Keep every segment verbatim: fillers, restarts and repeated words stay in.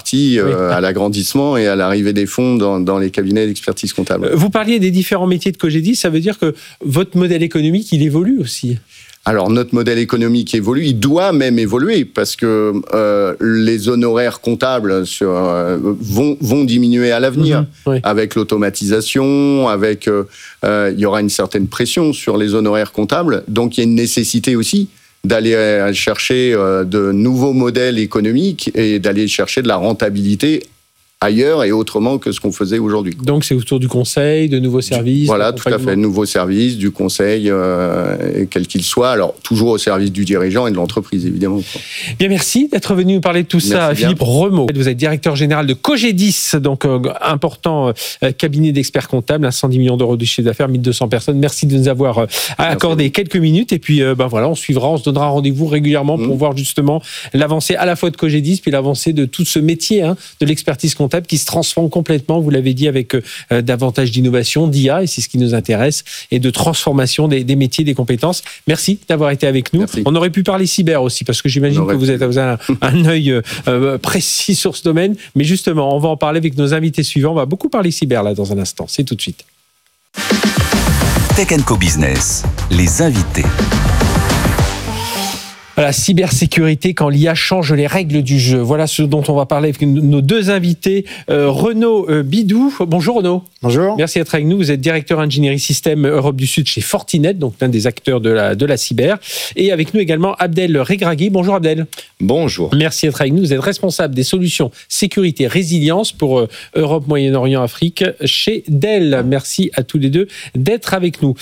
partie oui. euh, à l'agrandissement et à l'arrivée des fonds dans, dans les cabinets d'expertise comptable. Vous parliez des différents métiers de Cogedis, ça veut dire que votre modèle économique, il évolue aussi. Alors, notre modèle économique évolue, il doit même évoluer parce que euh, les honoraires comptables sur, euh, vont, vont diminuer à l'avenir. Mmh, oui. Avec l'automatisation, avec, euh, euh, il y aura une certaine pression sur les honoraires comptables. Donc, il y a une nécessité aussi d'aller chercher euh, de nouveaux modèles économiques et d'aller chercher de la rentabilité ailleurs et autrement que ce qu'on faisait aujourd'hui. Donc, c'est autour du conseil, de nouveaux services. Voilà, tout à fait. Nouveaux services, du conseil, euh, quel qu'il soit. Alors, toujours au service du dirigeant et de l'entreprise, évidemment. Bien, merci d'être venu nous parler de tout merci ça. bien. Philippe Remeau, vous êtes directeur général de Cogedis, donc euh, important euh, cabinet d'experts comptables, à cent dix millions d'euros de chiffre d'affaires, mille deux cents personnes. Merci de nous avoir euh, accordé merci. quelques minutes. Et puis, euh, ben voilà, on suivra, on se donnera rendez-vous régulièrement pour mmh. voir justement l'avancée à la fois de Cogedis, puis l'avancée de tout ce métier hein, de l'expertise comptable qui se transforme complètement, vous l'avez dit, avec euh, davantage d'innovation, d'I A, et c'est ce qui nous intéresse, et de transformation des, des métiers, des compétences. Merci d'avoir été avec nous. Merci. On aurait pu parler cyber aussi, parce que j'imagine que vous, êtes, vous avez un, un œil euh, précis sur ce domaine. Mais justement, on va en parler avec nos invités suivants. On va beaucoup parler cyber là dans un instant. C'est tout de suite. Tech and Co Business, les invités. Voilà, cybersécurité quand l'I A change les règles du jeu. Voilà ce dont on va parler avec nos deux invités. Euh, Renaud euh, Bidou. Bonjour Renaud. Bonjour. Merci d'être avec nous. Vous êtes directeur ingénierie système Europe du Sud chez Fortinet, donc l'un des acteurs de la, de la cyber. Et avec nous également Abdel Regragui. Bonjour Abdel. Bonjour. Merci d'être avec nous. Vous êtes responsable des solutions sécurité résilience pour euh, Europe, Moyen-Orient, Afrique chez Dell. Merci à tous les deux d'être avec nous.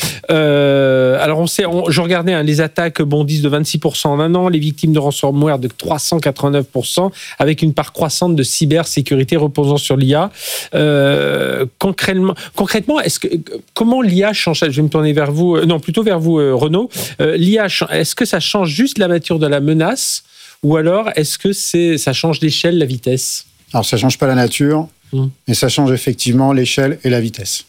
Euh, alors on sait, on, je regardais hein, les attaques bondissent de vingt-six pour cent en un an, les victimes de ransomware de trois cent quatre-vingt-neuf pour cent, avec une part croissante de cybersécurité reposant sur l'I A. Euh, concrètement, concrètement, est-ce que comment l'I A change? Je vais me tourner vers vous, non plutôt vers vous, euh, Renaud. Euh, L'I A, est-ce que ça change juste la nature de la menace, ou alors est-ce que c'est ça change l'échelle, la vitesse? Alors ça change pas la nature, mmh. mais ça change effectivement l'échelle et la vitesse.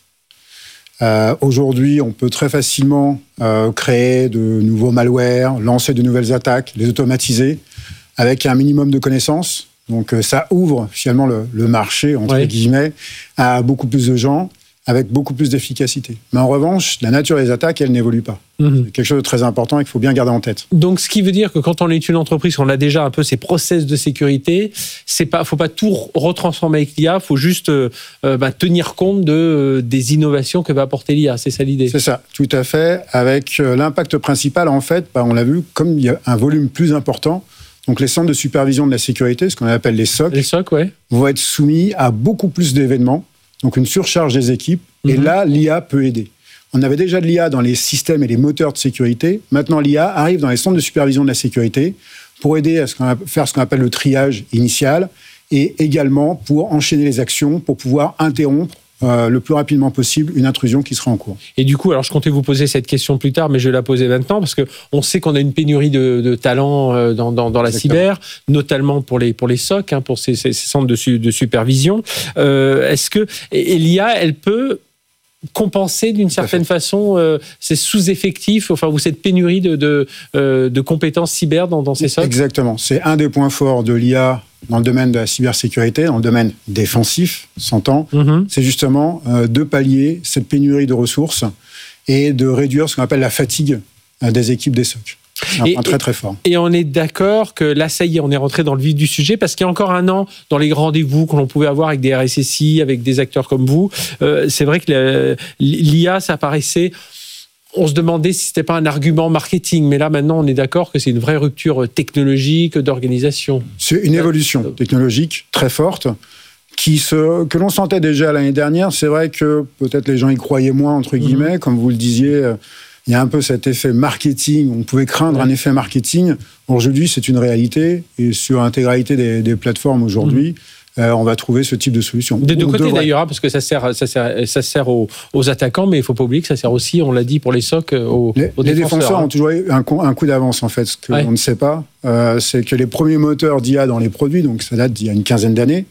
Euh, aujourd'hui, on peut très facilement euh, créer de nouveaux malwares, lancer de nouvelles attaques, les automatiser avec un minimum de connaissances. Donc euh, ça ouvre finalement le, le marché, entre oui. guillemets, à beaucoup plus de gens, avec beaucoup plus d'efficacité. Mais en revanche, la nature des attaques, elle n'évolue pas. Mmh. C'est quelque chose de très important et qu'il faut bien garder en tête. Donc, ce qui veut dire que quand on est une entreprise, on a déjà un peu ses process de sécurité, c'est pas, faut pas tout retransformer avec l'I A, faut juste euh, bah, tenir compte de, euh, des innovations que va apporter l'I A. C'est ça l'idée? C'est ça, tout à fait. Avec euh, l'impact principal, en fait, bah, on l'a vu, comme il y a un volume plus important, donc les centres de supervision de la sécurité, ce qu'on appelle les S O C, les S O C ouais. vont être soumis à beaucoup plus d'événements, donc une surcharge des équipes, mmh. et là, l'I A peut aider. On avait déjà de l'I A dans les systèmes et les moteurs de sécurité. Maintenant, l'I A arrive dans les centres de supervision de la sécurité pour aider à ce qu'on a, faire ce qu'on appelle le triage initial et également pour enchaîner les actions, pour pouvoir interrompre euh, le plus rapidement possible une intrusion qui sera en cours. Et du coup, alors je comptais vous poser cette question plus tard, mais je vais la poser maintenant parce qu'on sait qu'on a une pénurie de, de talents euh, dans, dans, dans la Exactement. cyber, notamment pour les, pour les S O C, hein, pour ces, ces centres de, su, de supervision. Euh, est-ce que et, et l'I A, elle peut compenser d'une certaine façon euh, ces sous-effectifs, enfin, ou cette pénurie de, de, euh, de compétences cyber dans, dans ces S O C? Exactement. C'est un des points forts de l'I A dans le domaine de la cybersécurité, dans le domaine défensif, s'entend. Mm-hmm. C'est justement euh, de pallier cette pénurie de ressources et de réduire ce qu'on appelle la fatigue euh, des équipes des S O C. C'est un et, point très très fort. Et on est d'accord que là, ça y est, on est rentré dans le vif du sujet, parce qu'il y a encore un an, dans les rendez-vous que l'on pouvait avoir avec des R S S I, avec des acteurs comme vous, euh, c'est vrai que l'I A, ça paraissait... On se demandait si c'était pas un argument marketing, mais là maintenant on est d'accord que c'est une vraie rupture technologique, d'organisation. C'est une évolution technologique très forte qui se, que l'on sentait déjà l'année dernière. C'est vrai que peut-être les gens y croyaient moins, entre guillemets, mmh. comme vous le disiez. Il y a un peu cet effet marketing. On pouvait craindre ouais. un effet marketing. Aujourd'hui, c'est une réalité. Et sur l'intégralité des, des plateformes aujourd'hui, mmh. euh, on va trouver ce type de solution. Des deux on côtés devrait. d'ailleurs, hein, parce que ça sert, ça sert, ça sert aux, aux attaquants, mais il ne faut pas oublier que ça sert aussi, on l'a dit, pour les S O C, aux, les, aux les défenseurs. défenseurs hein. ont toujours eu un, un coup d'avance, en fait. Ce qu'on ouais. ne sait pas, euh, c'est que les premiers moteurs d'I A dans les produits, donc ça date d'il y a une quinzaine d'années,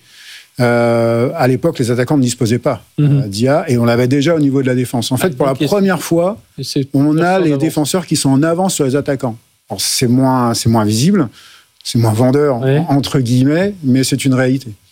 Euh, à l'époque, les attaquants ne disposaient pas mmh. euh, d'I A et on l'avait déjà au niveau de la défense. En fait, ah, pour la première fois, on a les défenseurs qui sont en avance sur les attaquants. Alors, c'est moins, c'est moins visible, c'est moins vendeur, ouais. entre guillemets, mais c'est une réalité.